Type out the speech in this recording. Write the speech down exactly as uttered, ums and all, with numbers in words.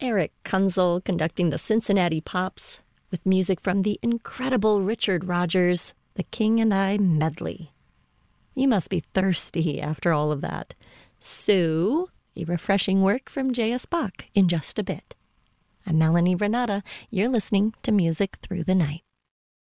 Eric Kunzel conducting the Cincinnati Pops with music from the incredible Richard Rodgers, The King and I Medley. You must be thirsty after all of that. So, a refreshing work from J S. Bach in just a bit. I'm Melanie Renata. You're listening to Music Through the Night.